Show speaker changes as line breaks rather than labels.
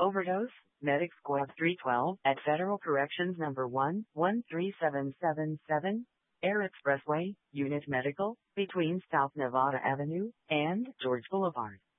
Overdose, Medic Squad 312 at Federal Corrections Number 13777, Air Expressway, Unit Medical, between South Nevada Avenue and George Boulevard.